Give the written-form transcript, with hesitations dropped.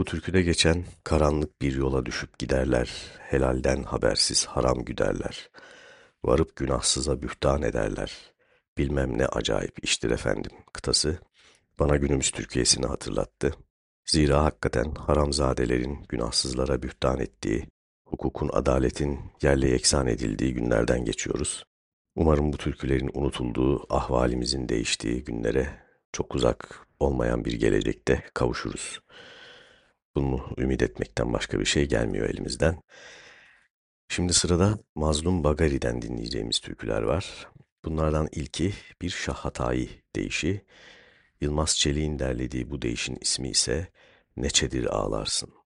Bu türküde geçen karanlık bir yola düşüp giderler, helalden habersiz haram güderler. Varıp günahsıza bühtan ederler. Bilmem ne acayip iştir efendim kıtası bana günümüz Türkiye'sini hatırlattı. Zira hakikaten haramzadelerin günahsızlara bühtan ettiği, hukukun, adaletin yerle yeksan edildiği günlerden geçiyoruz. Umarım bu türkülerin unutulduğu, ahvalimizin değiştiği günlere çok uzak olmayan bir gelecekte kavuşuruz. Bunu ümit etmekten başka bir şey gelmiyor elimizden. Şimdi sırada Mazlum Bagari'den dinleyeceğimiz türküler var. Bunlardan ilki bir Şahhatayı deyişi. Yılmaz Çelik'in derlediği bu deyişin ismi ise Neçedir Ağlarsın.